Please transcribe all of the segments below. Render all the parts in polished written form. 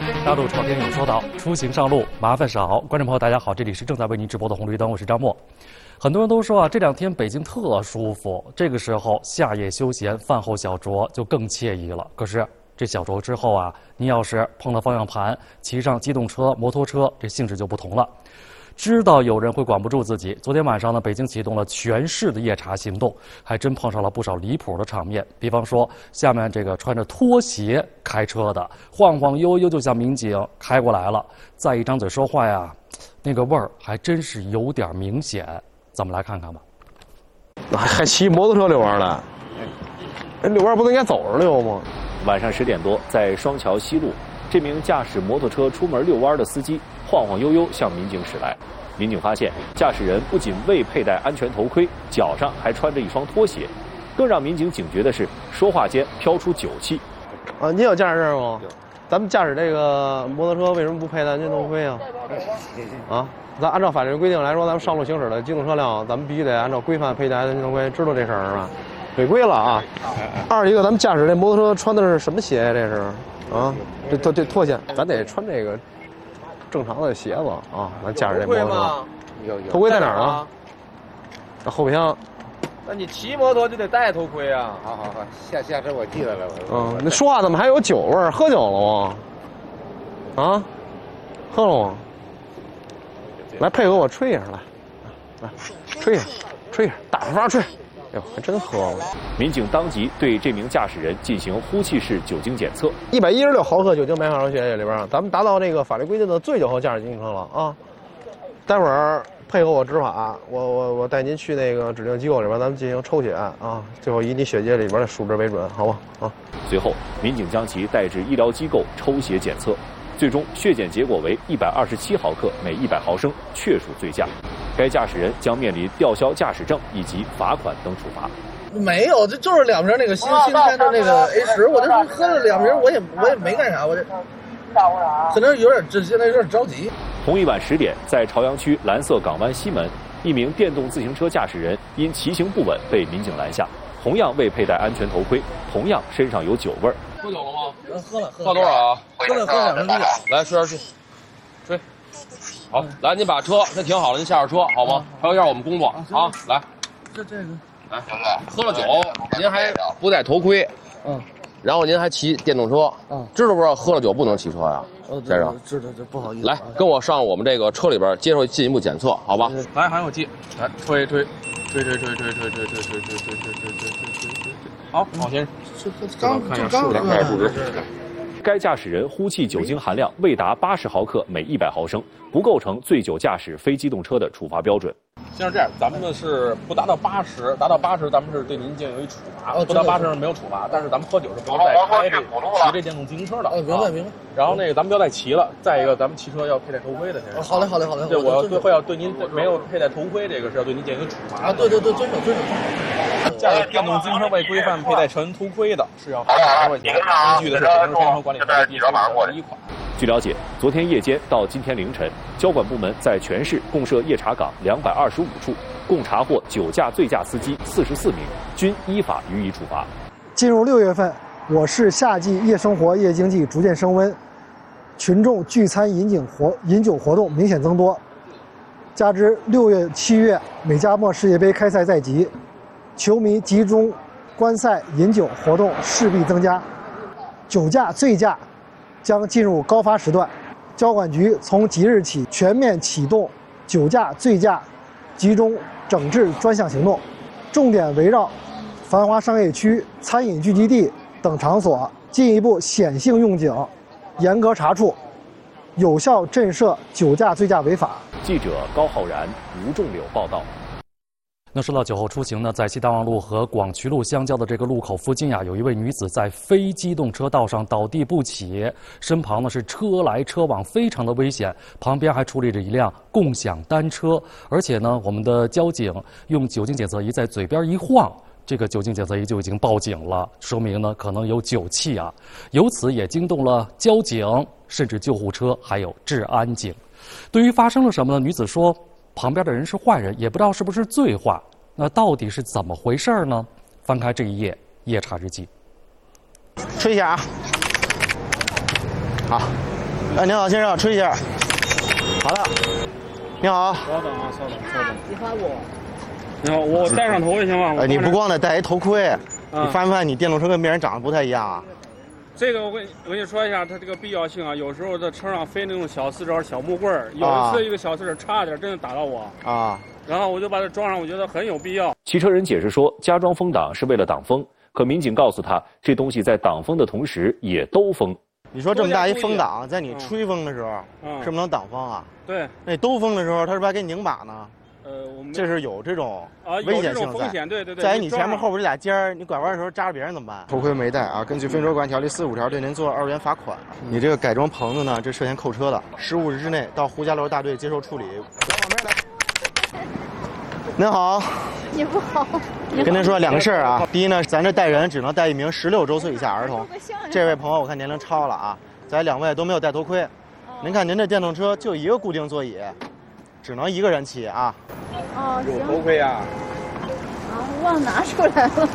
大陆朝天有说道，出行上路麻烦少。观众朋友，大家好，这里是正在为您直播的红绿灯，我是张默。很多人都说啊，这两天北京特舒服，这个时候夏夜休闲，饭后小酌就更惬意了。可是这小酌之后啊，您要是碰了方向盘，骑上机动车、摩托车，这性质就不同了。知道有人会管不住自己，昨天晚上呢，北京启动了全市的夜查行动，还真碰上了不少离谱的场面。比方说，下面这个穿着拖鞋开车的，晃晃悠悠就向民警开过来了，再一张嘴说话呀，那个味儿还真是有点明显。咱们来看看吧。 还骑摩托车遛弯呢？遛弯不都应该走着遛吗？ 晚上10点多，在双桥西路，这名驾驶摩托车出门遛弯的司机晃晃悠悠向民警驶来。民警发现，驾驶人不仅未佩戴安全头盔，脚上还穿着一双拖鞋。更让民警警觉的是，说话间飘出酒气。 啊，你有驾驶证吗？咱们驾驶这个摩托车为什么不佩戴安全头盔啊？啊，咱按照法律规定来说，咱们上路行驶的机动车辆，咱们必须得按照规范佩戴安全头盔，知道这事儿是吧？违规了啊！二一个，咱们驾驶这摩托车穿的是什么鞋呀？这是啊，这拖鞋，咱得穿这个正常的鞋子啊。咱驾驶这摩托车，有头盔在哪儿呢？在后备箱。 那你骑摩托就得戴头盔啊！ 好，下车我记得了。 那说话怎么还有酒味儿？喝酒了吗？啊，喝了吗？来配合我吹一下，来，吹一下，大发吹。哟，还真喝了！ 民警当即对这名驾驶人进行呼气式酒精检测 ，116毫克酒精白毫血液里边，咱们达到这个法律规定的醉酒后驾驶机动车了啊！待会儿配合我执法，我带您去那个指定机构里边，咱们进行抽血啊，最后以你血液里边的数值为准，好吧？啊！ 随后，民警将其带至医疗机构抽血检测，最终血检结果为127毫克每100毫升，确属醉驾。该驾驶人将面临吊销驾驶证以及罚款等处罚。 没有，这就是2瓶那个新开的那个 A10，我这喝了2瓶，我也没干啥，我这可能有点现在有点着急。 同一晚10点，在朝阳区蓝色港湾西门，一名电动自行车驾驶人因骑行不稳被民警拦下，同样未佩戴安全头盔，同样身上有酒味儿。 喝酒了吗？喝了。 喝多少啊？ 喝了2瓶啤酒。 来，吹点去，吹。好，来，您把车先停好了，您下着车好吗？还有一下我们工作啊，来。 这个。 来，喝了酒，您还不戴头盔，然后您还骑电动车，知道不知道喝了酒不能骑车呀？先生， 知道，这不好意思。 来，跟我上我们这个车里边接受进一步检测，好吧？ 来，含有气，来吹，好，往前。刚开始数值。 该驾驶人呼气酒精含量未达80毫克每100毫升，不构成醉酒驾驶非机动车的处罚标准。 先生，这样，咱们呢是不达到80，达到80，咱们是对您进行一处罚；不到80没有处罚，但是咱们喝酒是不能再骑这电动自行车的。 明白。 然后那个咱们不要再骑了。再一个，咱们骑车要佩戴头盔的，先生。 好嘞。 对，我要对您没有佩戴头盔这个是要对您进行处罚啊。对，遵守。 驾驶电动自行车未规范佩戴全头盔的，是要罚200块钱。依据的是《北京市交通管理法》第11款。 据了解，昨天夜间到今天凌晨，交管部门在全市共设夜查岗225处，共查获酒驾、醉驾司机44名，均依法予以处罚。 进入6月份，我市夏季夜生活、夜经济逐渐升温，群众聚餐饮酒活动明显增多，加之6月、7月美加墨世界杯开赛在即，球迷集中观赛饮酒活动势必增加，酒驾、醉驾将进入高发时段。交管局从即日起全面启动酒驾、醉驾集中整治专项行动，重点围绕繁华商业区、餐饮聚集地等场所进一步显性用警，严格查处，有效震慑酒驾、醉驾违法。 记者高浩然、吴仲柳报道。 那说到酒后出行呢，在西大望路和广渠路相交的这个路口附近有一位女子在非机动车道上倒地不起，身旁呢是车来车往，非常的危险。旁边还矗立着一辆共享单车，而且呢，我们的交警用酒精检测仪在嘴边一晃，这个酒精检测仪就已经报警了，说明呢可能有酒气啊。由此也惊动了交警，甚至救护车，还有治安警。对于发生了什么呢？女子说，旁边的人是坏人，也不知道是不是醉话。那到底是怎么回事呢？翻开这一页夜查日记， 吹一下啊！好， 哎，您好，先生，吹一下。好了。你好。 稍等啊，稍等。你发我。你好，我戴上头盔行吗？ 你不光得戴一头盔，你发没发现你电动车跟别人长得不太一样啊？ 这个我跟你说一下，它这个必要性啊，有时候在车上飞那种小四轴、小木棍儿，有一次一个小四轴差点真的打到我啊，然后我就把它装上，我觉得很有必要。 骑车人解释说，加装风挡是为了挡风，可民警告诉他，这东西在挡风的同时也兜风。 你说这么大一风挡，在你吹风的时候，是不是能挡风啊？ 对。 那兜风的时候，它是不是还给你拧把呢？ 我们这是有这种危险性在。 对。 在你前面后边这俩尖儿，你拐弯的时候扎着别人怎么办？头盔没戴啊，根据《非车管条例》45条，对您做2元罚款。你这个改装棚子呢，这涉嫌扣车的，15日之内到胡家楼大队接受处理。往边来。您好。 你好。 跟您说2个事儿啊，第一呢，咱这带人只能带1名16周岁以下儿童。这位朋友我看年龄超了啊，咱2位都没有戴头盔。您看您这电动车就一个固定座椅。只能1个人骑啊！ 哦， 有头盔啊！ 忘拿出来了。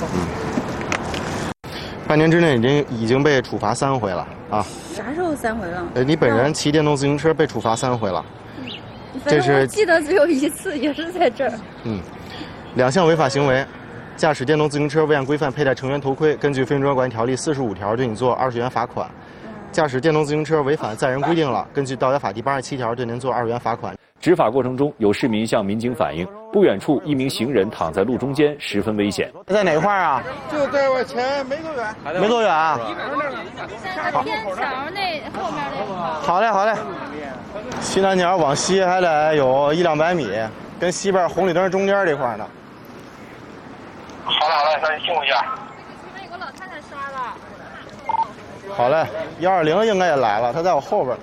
半年之内已经被处罚3回了啊！ 啥时候3回了？ 你本人骑电动自行车被处罚3回了。这是我记得只有1次，也是在这儿。 2项违法行为：驾驶电动自行车未按规范佩戴成员头盔，根据《非车管条例》45条对你做20元罚款；驾驶电动自行车违反载人规定了，根据《道交法》第87条对您做2元罚款。 执法过程中，有市民向民警反映，不远处一名行人躺在路中间，十分危险。 在哪块啊？ 就在我前没多远。 没多远啊？ 在天桥那后面那块。 好嘞，好嘞。西南角往西还得有100-200米，跟西边红绿灯中间这块呢。 好嘞，好嘞，那你辛苦一下。 前面有个老太太刷了。 好嘞，120应该也来了，他在我后边。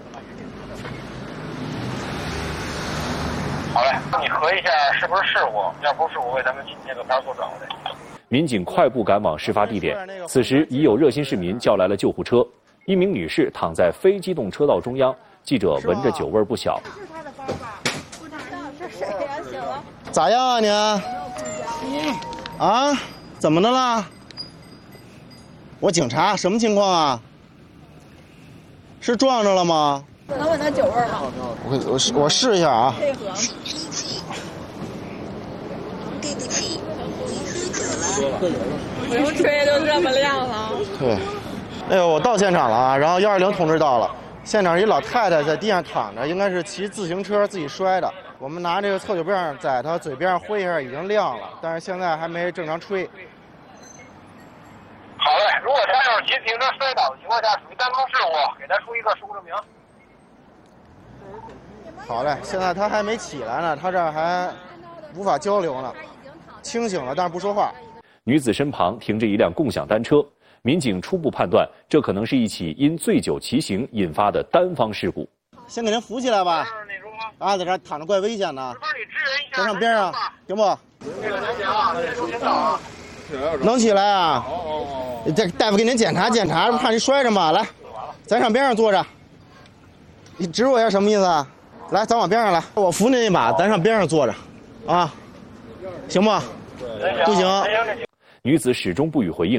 好嘞，你核一下是不是事故？要不是事故，为咱们那个派出所转过来。 民警快步赶往事发地点，此时已有热心市民叫来了救护车。一名女士躺在非机动车道中央，记者闻着酒味不小。 这是他的方法，不知道是谁呀？醒了。 咋样啊你？啊？怎么的了？我警察，什么情况啊？是撞着了吗？ 能闻到酒味吗？ 我试一下啊。 配合。 对不起， 不用吹就这么亮了。 对。哎呦，我到现场了啊，然后120同志到了，现场一老太太在地上躺着，应该是骑自行车自己摔的。我们拿这个测酒泵在她嘴边上挥一下，已经亮了，但是现在还没正常吹。 好嘞，如果他要是骑自行车摔倒的情况下，属于单方事故，给他出一个事故证明。 好嘞，现在他还没起来呢，他这儿还无法交流呢，清醒了但是不说话。 女子身旁停着一辆共享单车，民警初步判断，这可能是一起因醉酒骑行引发的单方事故。 先给人扶起来吧，啊，在这躺着怪危险的，在上边上，行不？能起来啊？这大夫给您检查检查，怕你摔着嘛。来，咱上边上坐着。你指我一下什么意思啊？来，咱往边上来，我扶您一把，咱上边上坐着，啊，行不？不行。 女子始终不予回应。